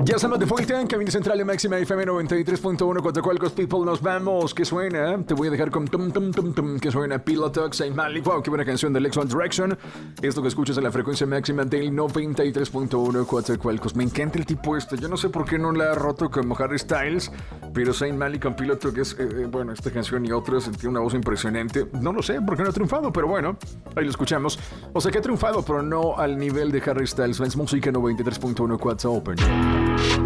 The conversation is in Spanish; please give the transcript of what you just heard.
Ya estamos de vuelta en Cabina Central de Máxima FM 93.1 Coatzacoalcos People. Nos vamos. ¿Qué suena? Te voy a dejar con tum tum tum tum. ¿Qué suena? Pillow Talk, Saint Malik. Wow, qué buena canción de Lex One Direction. Esto que escuchas en la frecuencia máxima del 93.1 Coatzacoalcos. Me encanta el tipo este. Yo no sé por qué no la ha roto como Harry Styles, pero Saint Malik con Pillow Talk es, bueno, esta canción y otras, tiene una voz impresionante. No lo sé por qué no ha triunfado, pero bueno, ahí lo escuchamos. O sea que ha triunfado, pero no al nivel de Harry Styles. Es música 93.1 Coatzacoalcos Open.